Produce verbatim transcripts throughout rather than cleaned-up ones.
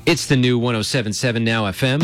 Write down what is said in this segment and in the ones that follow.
It's the new one oh seven point seven Now F M.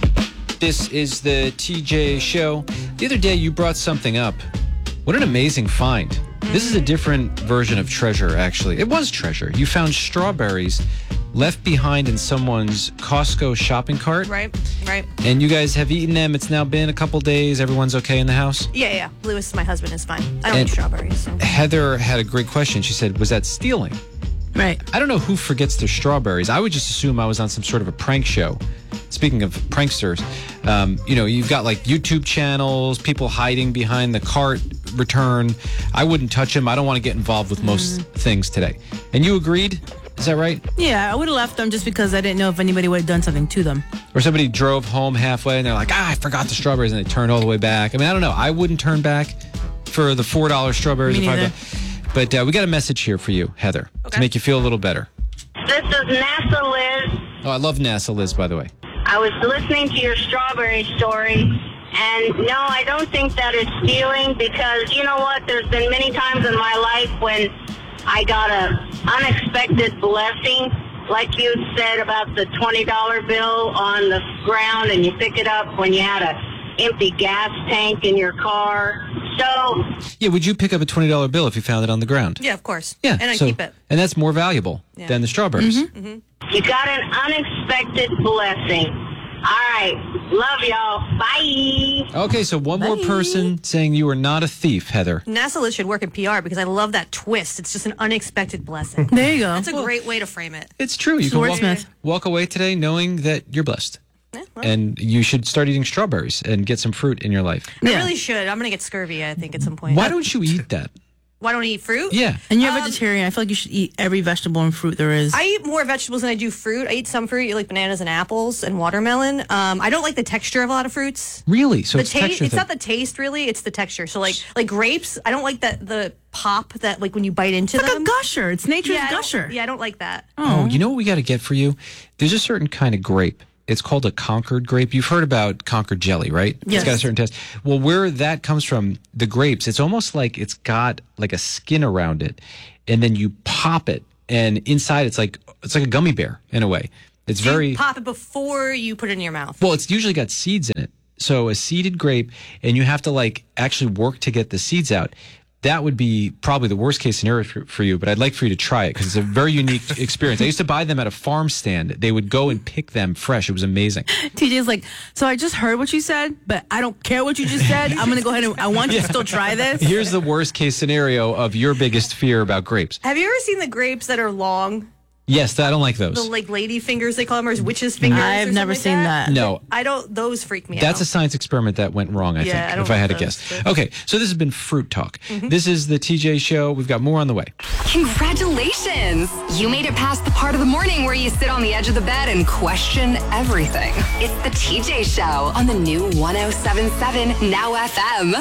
This is the T J Show. The other day you brought something up. What an amazing find. This is a different version of treasure, actually. It was treasure. You found strawberries left behind in someone's Costco shopping cart. Right, right. And you guys have eaten them. It's now been a couple days. Everyone's okay in the house? Yeah, yeah. Lewis, my husband, is fine. I don't And eat strawberries. So. Heather had a great question. She said, was that stealing? Right. I don't know who forgets their strawberries. I would just assume I was on some sort of a prank show. Speaking of pranksters, um, you know, you've got like YouTube channels, people hiding behind the cart return. I wouldn't touch them. I don't want to get involved with most mm. things today. And you agreed? Is that right? Yeah, I would have left them just because I didn't know if anybody would have done something to them. Or somebody drove home halfway and they're like, ah, I forgot the strawberries, and they turned all the way back. I mean, I don't know. I wouldn't turn back for the four dollar strawberries. Me neither. But uh, we got a message here for you, Heather, okay. to make you feel a little better. This is NASA Liz. Oh, I love NASA Liz, by the way. I was listening to your strawberry story, and no, I don't think that is stealing, because you know what? There's been many times in my life when I got an unexpected blessing, like you said about the twenty dollar bill on the ground, and you pick it up when you had an empty gas tank in your car. So, yeah, would you pick up a twenty dollar bill if you found it on the ground? Yeah, of course. Yeah, and I so, keep it. And that's more valuable yeah. than the strawberries. Mm-hmm. Mm-hmm. You got an unexpected blessing. All right. Love y'all. Bye. Okay, so one Bye. more person saying you are not a thief, Heather. NASA Liz should work in P R because I love that twist. It's just an unexpected blessing. There you go. That's a well, great way to frame it. It's true. You can walk, Wordsmith. walk away today knowing that you're blessed. Yeah, well, And you should start eating strawberries and get some fruit in your life. I Yeah. really should. I'm going to get scurvy, I think, at some point. Why don't you eat that? Why don't I eat fruit? Yeah. And you're a Um, vegetarian. I feel like you should eat every vegetable and fruit there is. I eat more vegetables than I do fruit. I eat some fruit, like bananas and apples and watermelon. Um, I don't like the texture of a lot of fruits. Really? So The it's taste, texture it's thing. not the taste, really. It's the texture. So, like, like grapes, I don't like that the pop that, like, when you bite into It's like them. a gusher. It's nature's yeah, I don't- gusher. yeah, I don't like that. Oh, you know what we got to get for you? There's a certain kind of grape. It's called a Concord grape. You've heard about Concord jelly, right? Yes. It's got a certain taste. Well, where that comes from, the grapes, it's almost like it's got like a skin around it, and then you pop it, and inside it's like it's like a gummy bear in a way. It's Do very you pop it before you put it in your mouth. well. It's usually got seeds in it, so a seeded grape, and you have to like actually work to get the seeds out. That would be probably the worst case scenario for, for you, but I'd like for you to try it because it's a very unique experience. I used to buy them at a farm stand. They would go and pick them fresh. It was amazing. T J's like, so I just heard what you said, but I don't care what you just said. I'm going to go ahead and I want you to still try this. Here's the worst case scenario of your biggest fear about grapes. Have you ever seen the grapes that are long? Yes, I don't like those. The, like, lady fingers, they call them, or witches' fingers? or I've something never like seen that. No. I don't, those freak me That's out. a science experiment that went wrong, I Yeah, think, I don't if I had to like guess. those, but- Okay, so this has been Fruit Talk. Mm-hmm. This is the T J Show. We've got more on the way. Congratulations! You made it past the part of the morning where you sit on the edge of the bed and question everything. It's the T J Show on the new one oh seven point seven Now F M.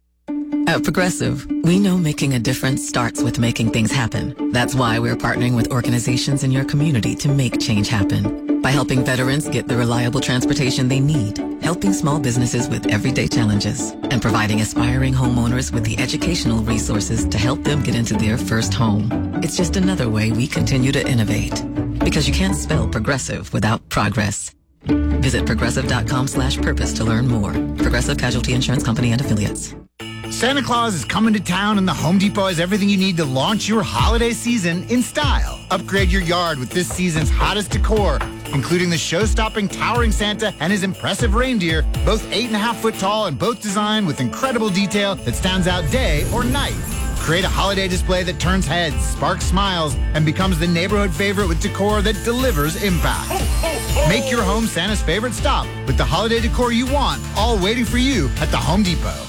At Progressive, we know making a difference starts with making things happen. That's why we're partnering with organizations in your community to make change happen. By helping veterans get the reliable transportation they need, helping small businesses with everyday challenges, and providing aspiring homeowners with the educational resources to help them get into their first home. It's just another way we continue to innovate. Because you can't spell progressive without progress. Visit progressive.com slash purpose to learn more. Progressive Casualty Insurance Company and Affiliates. Santa Claus is coming to town, and the Home Depot has everything you need to launch your holiday season in style. Upgrade your yard with this season's hottest decor, including the show-stopping towering Santa and his impressive reindeer, both eight and a half foot tall and both designed with incredible detail that stands out day or night. Create a holiday display that turns heads, sparks smiles, and becomes the neighborhood favorite with decor that delivers impact. Make your home Santa's favorite stop with the holiday decor you want, all waiting for you at the Home Depot.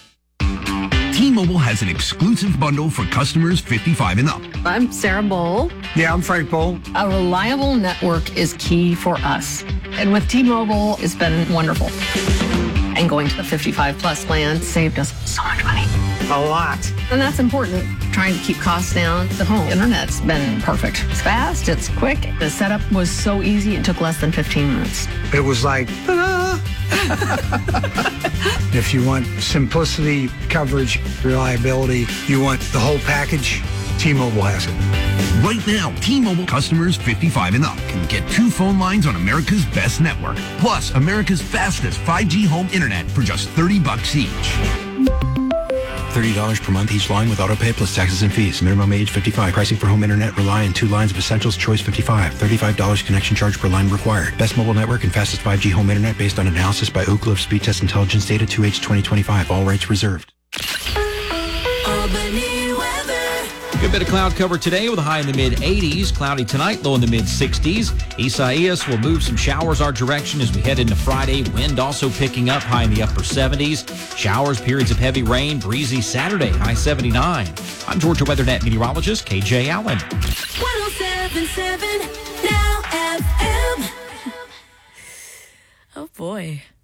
T-Mobile has an exclusive bundle for customers fifty-five and up. I'm Sarah Bowl. Yeah, I'm Frank Bowl. A reliable network is key for us. And with T-Mobile, it's been wonderful. And going to the fifty-five plus plan saved us so much money. A lot. And that's important. Trying to keep costs down. The home internet's been perfect. It's fast, it's quick. The setup was so easy, it took less than fifteen minutes. It was like, ta-da! If you want simplicity, coverage, reliability, you want the whole package, T-Mobile has it. Right now, T-Mobile customers fifty-five and up can get two phone lines on America's best network, plus America's fastest five G home internet for just thirty bucks each. thirty dollars per month each line with autopay plus taxes and fees. Minimum age fifty-five. Pricing for home internet rely on two lines of Essentials Choice fifty-five. thirty-five dollars connection charge per line required. Best mobile network and fastest five G home internet based on analysis by Oak Grove Speed Test Intelligence Data two H twenty twenty-five. All rights reserved. Good bit of cloud cover today with a high in the mid eighties. Cloudy tonight, low in the mid sixties. Isaias will move some showers our direction as we head into Friday. Wind also picking up, high in the upper seventies. Showers, periods of heavy rain, breezy Saturday, high seventy-nine. I'm Georgia WeatherNet meteorologist K J Allen. one oh seven point seven Now F M. Oh boy.